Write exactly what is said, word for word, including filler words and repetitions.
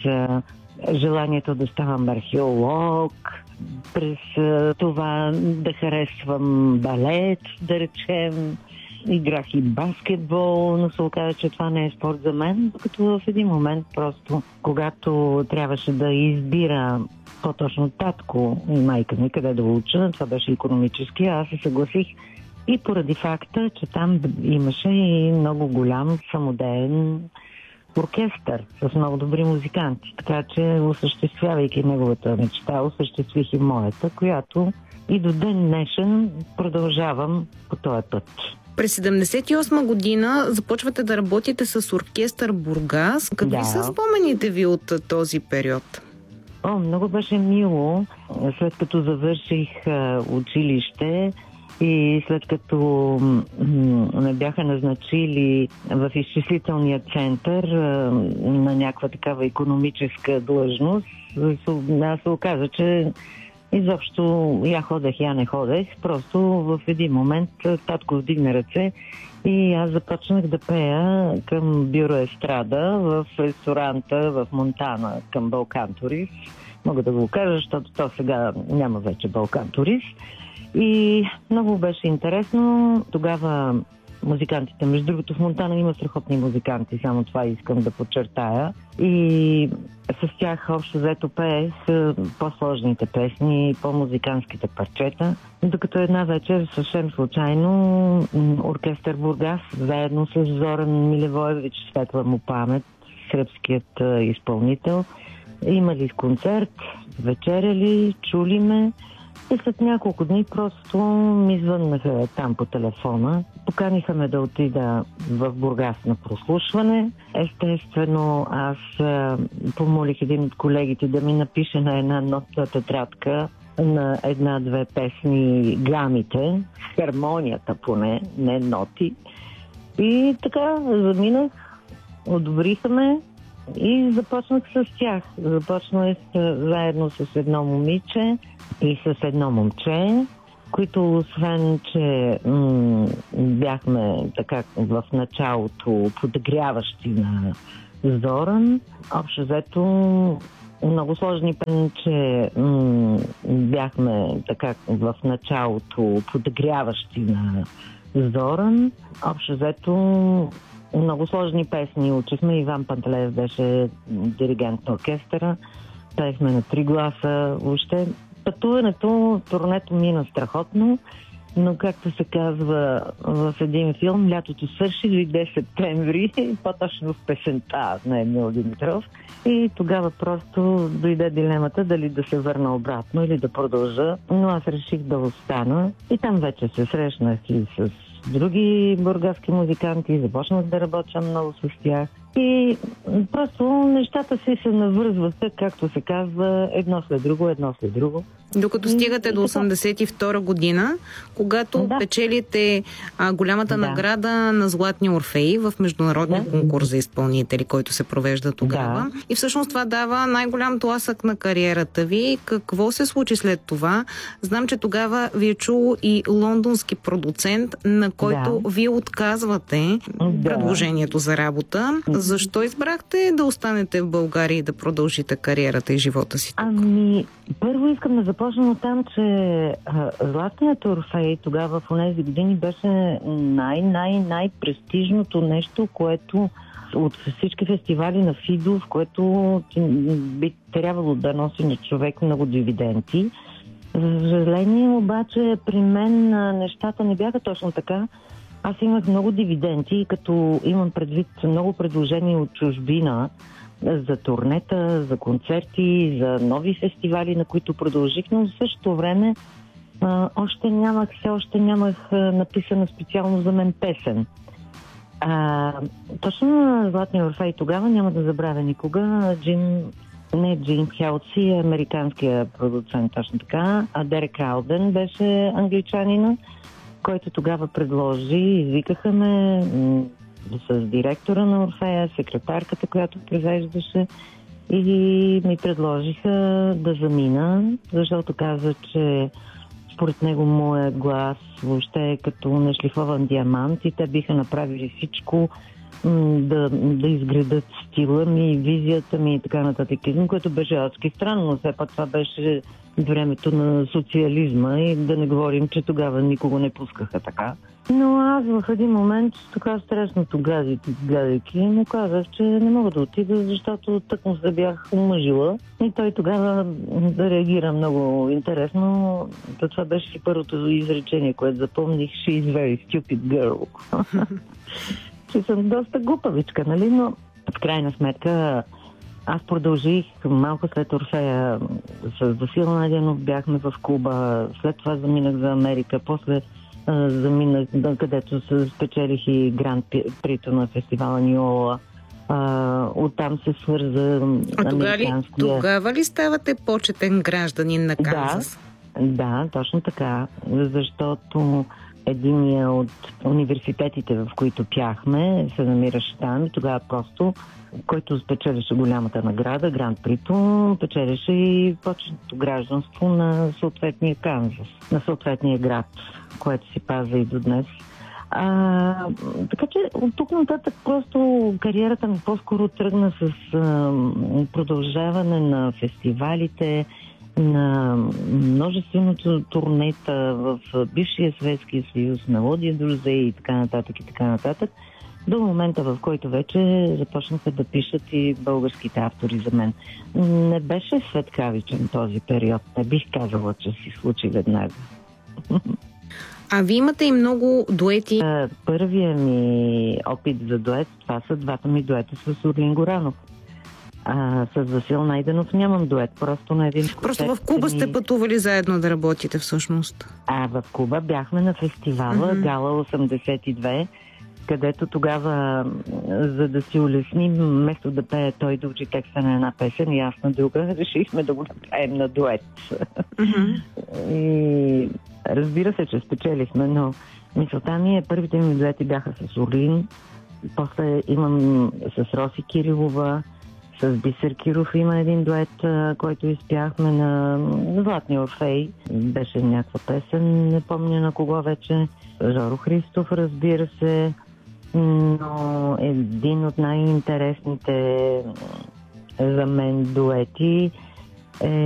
а, желанието да ставам археолог, през а, това да харесвам балет, да речем. Играх и баскетбол, но се оказа, че това не е спорт за мен, докато в един момент просто, когато трябваше да избира по-точно татко и майка ми къде да уча, това беше икономически, аз се съгласих и поради факта, че там имаше и много голям самодеен оркестър с много добри музиканти. Така че, осъществявайки неговата мечта, осъществих и моята, която и до ден днешен продължавам по този път. През седемдесет и осма година започвате да работите с оркестър Бургас. Какви да. са спомените ви от този период? О, много беше мило. След като завърших а, училище и след като ме бяха назначили в изчислителния център а, на някаква такава икономическа длъжност, аз се оказа, че изобщо я ходех, я не ходех. Просто в един момент татко вдигна ръце и аз започнах да пея към бюро Естрада в ресторанта в Монтана към Балкан Турист. Мога да го кажа, защото то сега няма вече Балкан Турист. И много беше интересно. Тогава музикантите, между другото в Монтана има страхотни музиканти, само това искам да подчертая. И с тях общо взето пеех по-сложните песни, по-музиканските парчета. Докато една вечер съвсем случайно оркестър Бургас, заедно с Зоран Милевоевич, светла му памет, сръбският изпълнител, имали концерт, вечеряли, чули ме. И след няколко дни просто ми звъннаха там по телефона. Поканиха ме да отида в Бургас на прослушване. Естествено, аз а, помолих един от колегите да ми напише на една нотна тетрадка на една-две песни гамите, хармонията поне, не ноти. И така заминах, одобриха ме и започнах с тях. Започнах заедно с едно момиче и с едно момче, които освен, че м- бяхме така в началото подгряващи на Зоран, общо взето много сложни пен, че м- бяхме така в началото подгряващи на Зоран, общо взето много сложни песни учихме. Иван Пантелеев беше диригент на оркестъра. Пеехме на три гласа. Въобще пътуването, турнето мина страхотно, но както се казва в един филм, лятото свърши, дойде септември, по-точно в песента на Емил Димитров. И тогава просто дойде дилемата дали да се върна обратно или да продължа. Но аз реших да остана и там вече се срещнах и с други бургаски музиканти, започнах да работя много с тях. И просто нещата си се навързваха, както се казва, едно след друго, едно след друго. Докато стигате и, до осемдесет и втора година, когато да. печелите а, голямата да. награда на Златни Орфеи в международния да. конкурс за изпълнители, който се провежда тогава. Да. И всъщност това дава най-голям тласък на кариерата ви. Какво се случи след това? Знам, че тогава ви е чул и лондонски продуцент, на който да. вие отказвате да. предложението за работа. Защо избрахте да останете в България и да продължите кариерата и живота си тук? Ами, първо искам да започна от там, че а, Златният Орфей тогава в онези години беше най-най-най-престижното нещо, което от всички фестивали на ФИДО, в което би трябвало да носи на човек много дивиденти. За съжаление, обаче, при мен нещата не бяха точно така. Аз имах много дивиденти, като имам предвид много предложения от чужбина за турнета, за концерти, за нови фестивали, на които продължих, но в същото време а, още нямах, все още нямах а, написана специално за мен песен. А, точно на Златния Орфей тогава, няма да забравя никога, Джим, не Джим Хелси, американския продуцент, точно така, а Дерек Алден беше англичанина, който тогава предложи, извикаха ме с директора на Орфея, секретарката, която произвеждаше, и ми предложиха да замина, защото каза, че според него моят глас въобще е като нашлифован диамант и те биха направили всичко да, да изградат стила ми, визията ми и така нататък, което беше адски странно, но все пак това беше времето на социализма и да не говорим, че тогава никого не пускаха така. Но аз в един момент, така стресното гледайки, му казах, че не мога да отида, защото тъкмо се бях омъжила. И той тогава да реагира много интересно. Това беше и първото изречение, което запомних: "She is very stupid girl." Че съм доста глупавичка, нали? Но в крайна сметка аз продължих малко след Орфея с Васил Найденов, бяхме в Куба, след това заминах за Америка, после а, заминах, където се спечелих и Гранд Прито на фестивала Ниола. А, оттам се свърза а американския... А тогава ли ставате почетен гражданин на Канзас? Да, да, точно така, защото единия от университетите, в които пяхме, се намираше там и тогава просто, който спечелеше голямата награда, Гранд Прито, печелеше и почетното гражданство на съответния Канзас, на съответния град, което си паза и до днес. А, така че от тук нататък просто кариерата ми по-скоро тръгна с а, продължаване на фестивалите, на множественото турнета в бившия Съветския съюз, Мелодия Друзей и така нататък и така нататък, до момента, в който вече започнаха да пишат и българските автори за мен. Не беше светкавичен този период. Не бих казала, че си случи веднага. А ви имате и много дуети. Първият ми опит за дует, това са двата ми дуета с Орлин Горанов. А, с Васил Найденов нямам дует, просто на един концерт. Просто в Куба сте пътували заедно да работите всъщност. А, в Куба бяхме на фестивала mm-hmm. Гала осемдесет и две, където тогава, за да си улесним, вместо да пее той да учи текста на една песен и аз на друга, решихме да го направим на дует. Mm-hmm. И разбира се, че спечелихме, но мисълта ми е, първите ми дуети бяха с Орлин, после имам с Роси Кирилова, с Бисер Киров има един дует, който изпяхме на Златния Орфей. Беше някаква песен, не помня на кого вече. Жоро Христов, разбира се, но един от най-интересните за мен дуети е